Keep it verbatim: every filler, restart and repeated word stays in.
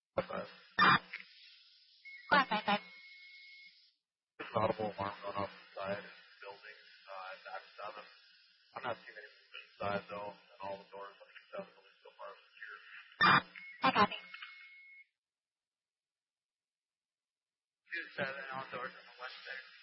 Five. Five, five, five. There's an audible alarm going off inside the building uh, at Act seven. I'm not seeing any movement inside, though, and all the doors on Act seven building so far are secure. I copy. Two seven, all doors on the west side.